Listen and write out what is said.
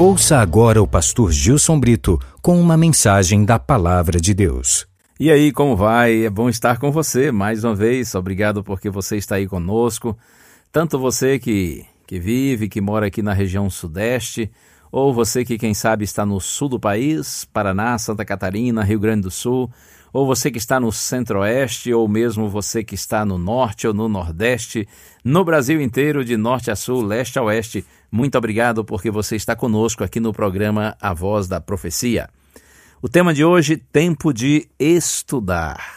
Ouça agora o pastor Gilson Brito com uma mensagem da Palavra de Deus. E aí, como vai? É bom estar com você mais uma vez. Obrigado porque você está aí conosco. Tanto você que vive, que mora aqui na região sudeste, ou você que, quem sabe, está no sul do país, Paraná, Santa Catarina, Rio Grande do Sul, ou você que está no centro-oeste, ou mesmo você que está no norte ou no nordeste, no Brasil inteiro, de norte a sul, leste a oeste. Muito obrigado porque você está conosco aqui no programa A Voz da Profecia. O tema de hoje, tempo de estudar.